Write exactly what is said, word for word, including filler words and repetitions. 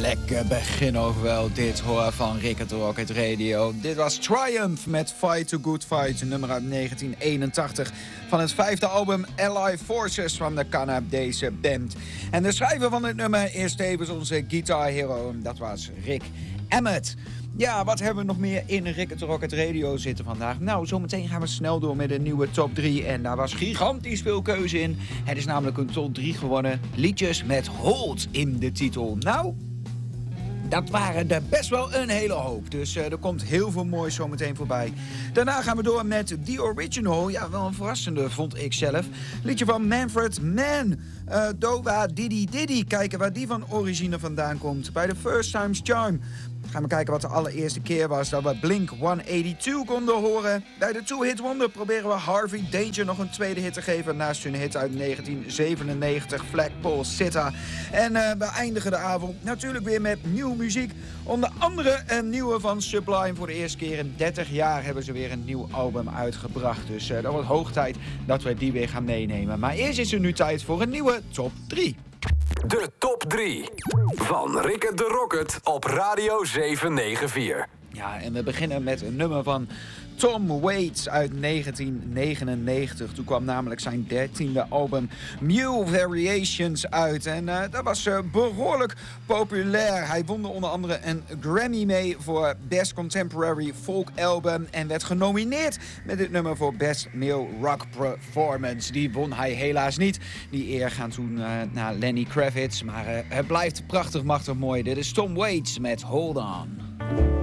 Lekker begin ook wel dit hoor van Rick de Rocket Radio. Dit was Triumph met Fight to Good Fight, een nummer uit negentien eenentachtig van het vijfde album Allied Forces van de Canadese band. En de schrijver van dit nummer is tevens onze guitar hero, dat was Rick Emmett. Ja, wat hebben we nog meer in Rick de Rocket Radio zitten vandaag? Nou, zometeen gaan we snel door met een nieuwe top drie. En daar was gigantisch veel keuze in. Het is namelijk een top drie geworden. Liedjes met Hold in de titel. Nou, dat waren er best wel een hele hoop. Dus uh, er komt heel veel moois zometeen voorbij. Daarna gaan we door met The Original. Ja, wel een verrassende, vond ik zelf. Liedje van Manfred Mann. Uh, Dowa Diddy Diddy. Kijken waar die van origine vandaan komt. Bij de First Time's Charm. Gaan we kijken wat de allereerste keer was dat we Blink honderdtweeënachtig konden horen. Bij de Two Hit Wonder proberen we Harvey Danger nog een tweede hit te geven. Naast hun hit uit negentien zevenennegentig, Flagpole Sitta. En uh, we eindigen de avond natuurlijk weer met nieuwe muziek. Onder andere een nieuwe van Sublime. Voor de eerste keer in dertig jaar hebben ze weer een nieuw album uitgebracht. Dus uh, dat wordt hoog tijd dat we die weer gaan meenemen. Maar eerst is er nu tijd voor een nieuwe top drie. De top drie van Rick de Rocket op Radio zevenhonderdvier. Ja, en we beginnen met een nummer van Tom Waits uit negentien negenennegentig. Toen kwam namelijk zijn dertiende album Mule Variations uit. En uh, dat was uh, behoorlijk populair. Hij won er onder andere een Grammy mee voor Best Contemporary Folk Album. En werd genomineerd met dit nummer voor Best Male Rock Performance. Die won hij helaas niet. Die eer gaat toen uh, naar Lenny Kravitz. Maar uh, het blijft prachtig, machtig mooi. Dit is Tom Waits met Hold On.